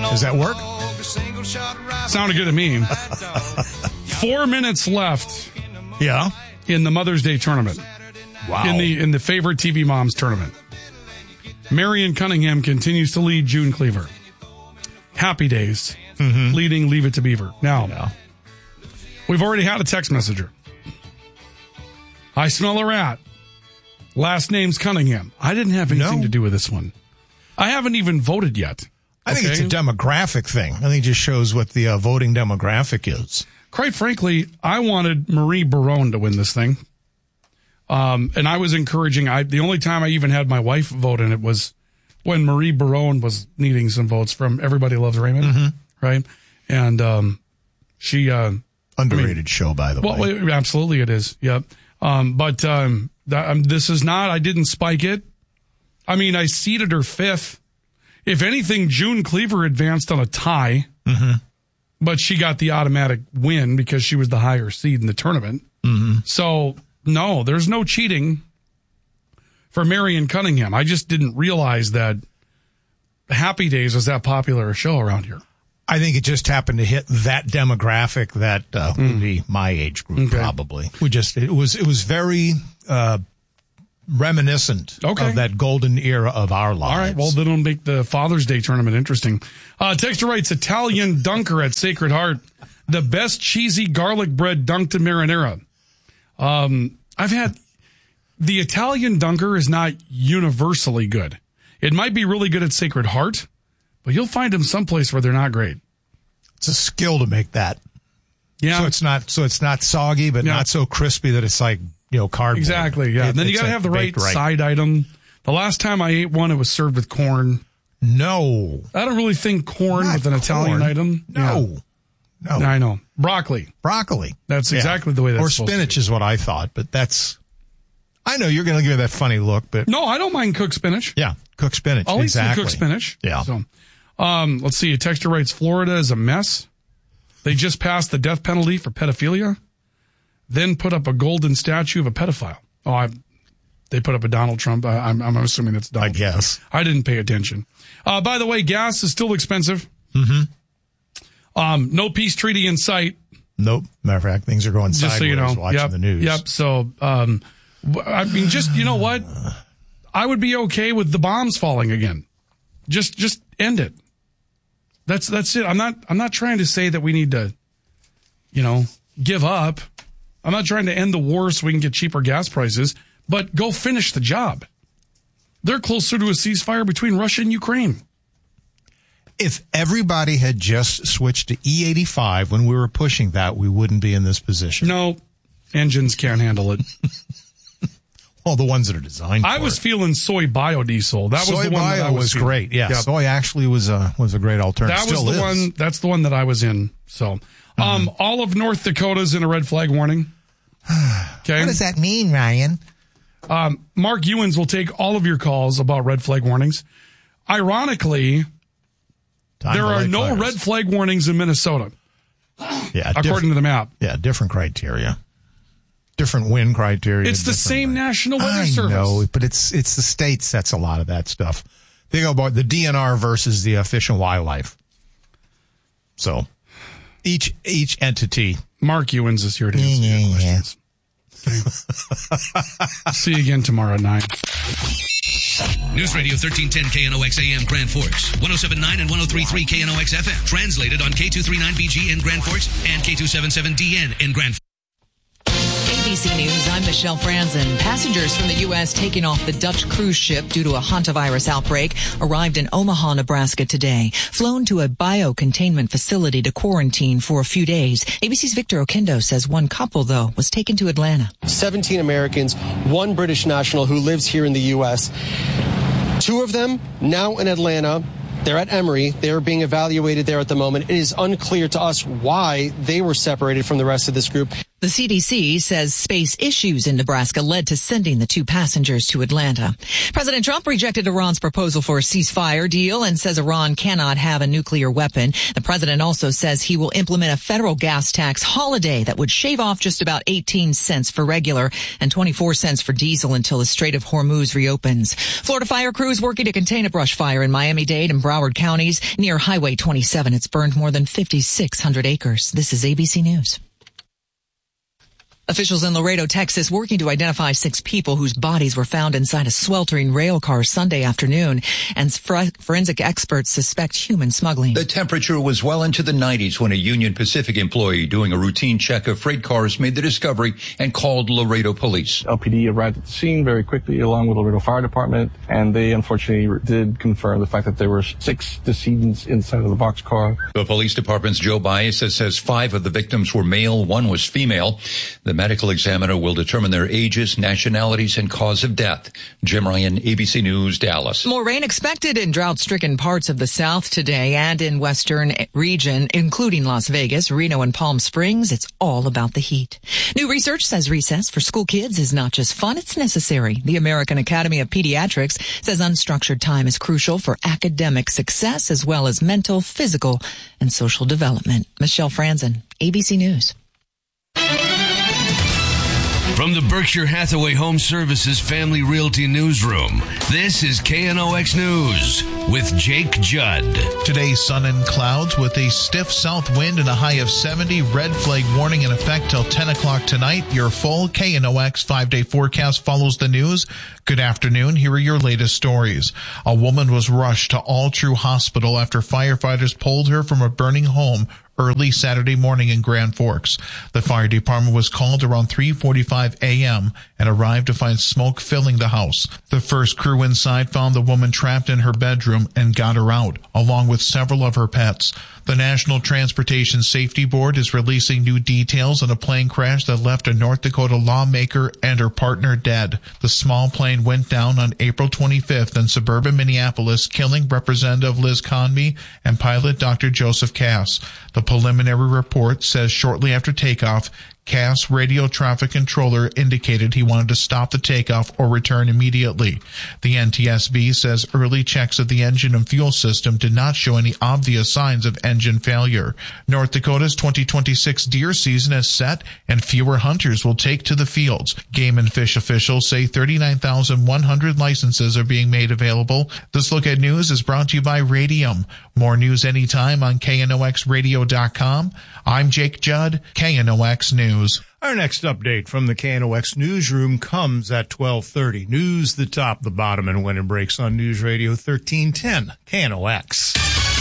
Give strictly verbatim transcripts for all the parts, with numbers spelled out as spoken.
Does that work? Sounded good to me. Four minutes left. Yeah. In the Mother's Day tournament. Wow. In the in the favorite T V Moms tournament. Marion Cunningham continues to lead June Cleaver. Happy Days mm-hmm. leading Leave It to Beaver. Now, yeah. we've already had a text messenger. I smell a rat. Last name's Cunningham. I didn't have anything no. to do with this one. I haven't even voted yet. I think okay? it's a demographic thing. I think it just shows what the uh, voting demographic is. Quite frankly, I wanted Marie Barone to win this thing. Um, and I was encouraging, I, the only time I even had my wife vote in it was when Marie Barone was needing some votes from Everybody Loves Raymond, mm-hmm. right? And um, she... Uh, Underrated I mean, show, by the well, way. Well, absolutely it is, yep. Um, but um, that, um, this is not, I didn't spike it. I mean, I seeded her fifth. If anything, June Cleaver advanced on a tie. Mm-hmm. But she got the automatic win because she was the higher seed in the tournament. Mm-hmm. So, no, there's no cheating for Marion Cunningham. I just didn't realize that Happy Days was that popular a show around here. I think it just happened to hit that demographic that uh, mm. would be my age group, okay. probably. We just it was it was very uh, reminiscent okay. of that golden era of our lives. All right, well, that'll make the Father's Day tournament interesting. Uh, Texter writes, Italian Dunker at Sacred Heart, the best cheesy garlic bread dunked in marinara. Um, I've had, the Italian Dunker is not universally good. It might be really good at Sacred Heart, but you'll find them someplace where they're not great. It's a skill to make that. Yeah. So it's not, so it's not soggy, but yeah. not so crispy that it's like, you know, cardboard. Exactly, yeah. It, and then you got to have the right, right side item. The last time I ate one, it was served with corn. No. I don't really think corn Not with an corn. Italian item. No. Yeah. No. I know. Broccoli. Broccoli. That's yeah. exactly the way that's Or supposed spinach to be. is what I thought, but that's, I know you're going to give me that funny look, but. No, I don't mind cooked spinach. Yeah, cooked spinach. I'll exactly. eat some cooked spinach. Yeah. So, um, let's see. A texter writes, Florida is a mess. They just passed the death penalty for pedophilia, then put up a golden statue of a pedophile. Oh, I, they put up a Donald Trump. I, I'm, I'm assuming it's Donald I guess. Trump. I didn't pay attention. Uh, by the way, gas is still expensive. Mm-hmm. Um, no peace treaty in sight. Nope. Matter of fact, things are going just sideways so you know. watching yep, the news. Yep. So, um, I mean, just, you know what? I would be okay with the bombs falling again. Just, just end it. That's, that's it. I'm not, I'm not trying to say that we need to, you know, give up. I'm not trying to end the war so we can get cheaper gas prices, but go finish the job. They're closer to a ceasefire between Russia and Ukraine. If everybody had just switched to E eighty-five when we were pushing that, we wouldn't be in this position. No, engines can't handle it. Well, the ones that are designed for I was it. feeling soy biodiesel. That soy was the one bio that I was, was feeling. great. Yeah, yep. soy actually was a was a great alternative. That Still was the is. one. That's the one that I was in. So, mm-hmm. um, all of North Dakota's in a red flag warning. Okay. What does that mean, Ryan? Um, Mark Ewens will take all of your calls about red flag warnings. Ironically, Time there are no fires. red flag warnings in Minnesota. Yeah, according to the map. Yeah, different criteria, different wind criteria. It's the same National Weather I Service. know, but it's it's the state sets a lot of that stuff. They go about the D N R versus the uh, Fish and Wildlife. So each each entity. Mark Ewens is here to answer yeah, your yeah. questions. Okay. See you again tomorrow at nine. News Radio thirteen ten K N O X A M Grand Forks, one oh seven point nine and one oh three point three K N O X F M. Translated on K two thirty-nine B G in Grand Forks and K two seventy-seven D N in Grand Forks. A B C News, I'm Michelle Franzen. Passengers from the U S taking off the Dutch cruise ship due to a hantavirus outbreak arrived in Omaha, Nebraska today. Flown to a biocontainment facility to quarantine for a few days. A B C's Victor Oquendo says one couple, though, was taken to Atlanta. seventeen Americans, one British national who lives here in the U S Two of them now in Atlanta. They're at Emory. They are being evaluated there at the moment. It is unclear to us why they were separated from the rest of this group. The C D C says space issues in Nebraska led to sending the two passengers to Atlanta. President Trump rejected Iran's proposal for a ceasefire deal and says Iran cannot have a nuclear weapon. The president also says he will implement a federal gas tax holiday that would shave off just about eighteen cents for regular and twenty-four cents for diesel until the Strait of Hormuz reopens. Florida fire crews working to contain a brush fire in Miami-Dade and Broward counties near Highway twenty-seven. It's burned more than fifty-six hundred acres. This is A B C News. Officials in Laredo, Texas, working to identify six people whose bodies were found inside a sweltering rail car Sunday afternoon, and forensic experts suspect human smuggling. The temperature was well into the nineties when a Union Pacific employee doing a routine check of freight cars made the discovery and called Laredo police. L P D arrived at the scene very quickly along with the Laredo Fire Department, and they unfortunately did confirm the fact that there were six decedents inside of the boxcar. The police department's Joe Bias says five of the victims were male, one was female. The medical examiner will determine their ages, nationalities, and cause of death. Jim Ryan, A B C News, Dallas. More rain expected in drought-stricken parts of the South today and in western region, including Las Vegas, Reno, and Palm Springs. It's all about the heat. New research says recess for school kids is not just fun, it's necessary. The American Academy of Pediatrics says unstructured time is crucial for academic success as well as mental, physical, and social development. Michelle Franzen, A B C News. From the Berkshire Hathaway Home Services Family Realty Newsroom, this is K N O X News with Jake Judd. Today, sun and clouds with a stiff south wind and a high of seventy. Red flag warning in effect till ten o'clock tonight. Your full K N O X five-day forecast follows the news. Good afternoon. Here are your latest stories. A woman was rushed to All True Hospital after firefighters pulled her from a burning home early Saturday morning in Grand Forks. The fire department was called around three forty-five a.m. and arrived to find smoke filling the house. The first crew inside found the woman trapped in her bedroom and got her out, along with several of her pets. The National Transportation Safety Board is releasing new details on a plane crash that left a North Dakota lawmaker and her partner dead. The small plane went down on April twenty-fifth in suburban Minneapolis, killing Representative Liz Conmee and pilot Doctor Joseph Cass. The preliminary report says shortly after takeoff, Cass radio traffic controller indicated he wanted to stop the takeoff or return immediately. The N T S B says early checks of the engine and fuel system did not show any obvious signs of engine failure. North Dakota's twenty twenty-six deer season is set and fewer hunters will take to the fields. Game and Fish officials say thirty-nine thousand one hundred licenses are being made available. This Look at News is brought to you by Radium. More news anytime on K N O X radio dot com. I'm Jake Judd, K N O X News. Our next update from the K N O X newsroom comes at twelve thirty. News, the top, the bottom, and when it breaks on News Radio thirteen ten, K N O X.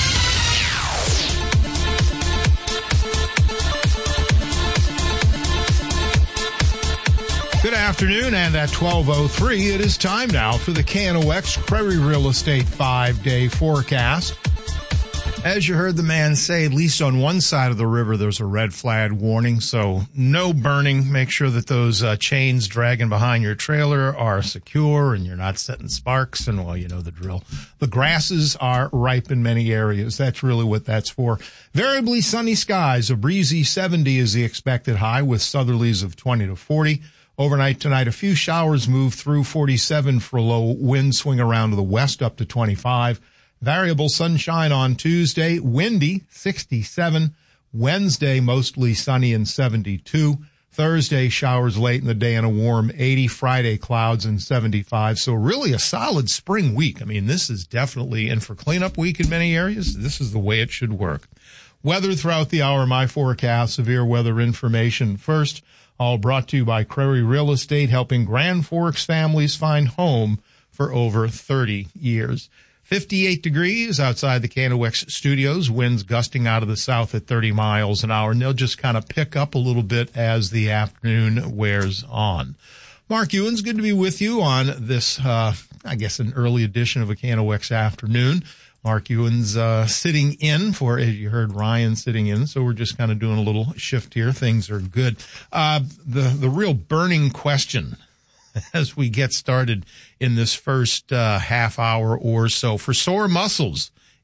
Good afternoon, and at twelve oh three, it is time now for the K N O X Prairie Real Estate five-day forecast. As you heard the man say, at least on one side of the river, there's a red flag warning, so no burning. Make sure that those uh, chains dragging behind your trailer are secure and you're not setting sparks, and, well, you know the drill. The grasses are ripe in many areas. That's really what that's for. Variably sunny skies. A breezy seventy is the expected high with southerlies of twenty to forty. Overnight tonight, a few showers move through forty-seven for a low. Wind swing around to the west up to twenty-five. Variable sunshine on Tuesday, windy, sixty-seven. Wednesday, mostly sunny and seventy-two. Thursday, showers late in the day and a warm eighty. Friday, clouds and seventy-five. So really a solid spring week. I mean, this is definitely, and for cleanup week in many areas, this is the way it should work. Weather throughout the hour, my forecast, severe weather information first. All brought to you by Prairie Real Estate, helping Grand Forks families find home for over thirty years. fifty-eight degrees outside the K N O X studios, winds gusting out of the south at thirty miles an hour, and they'll just kind of pick up a little bit as the afternoon wears on. Mark Ewens, good to be with you on this, uh, I guess, an early edition of a K N O X afternoon. Mark Ewens uh, sitting in for, as you heard, Ryan sitting in, so we're just kind of doing a little shift here. Things are good. Uh, the, the real burning question as we get started in this first uh, half hour or so. For sore muscles,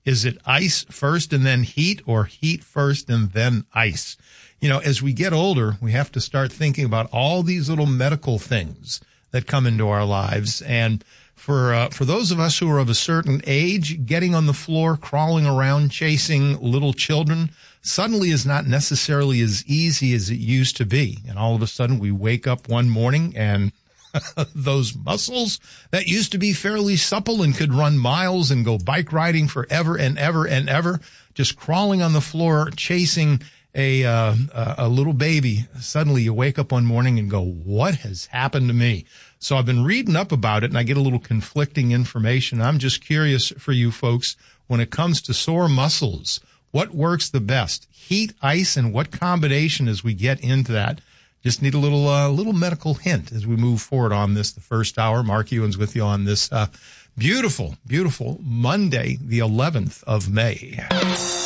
Is it ice first and then heat, or heat first and then ice? You know, as we get older, we have to start thinking about all these little medical things that come into our lives. And for uh, for those of us who are of a certain age, getting on the floor, crawling around, chasing little children suddenly is not necessarily as easy as it used to be. And all of a sudden we wake up one morning and those muscles that used to be fairly supple and could run miles and go bike riding forever and ever and ever, just crawling on the floor, chasing a uh, a little baby. Suddenly you wake up one morning and go, what has happened to me? So I've been reading up about it, and I get a little conflicting information. I'm just curious for you folks, when it comes to sore muscles, what works the best? Heat, ice, and what combination as we get into that? Just need a little uh, little medical hint as we move forward on this, the first hour. Mark Ewens with you on this uh, beautiful, beautiful Monday, the eleventh of May.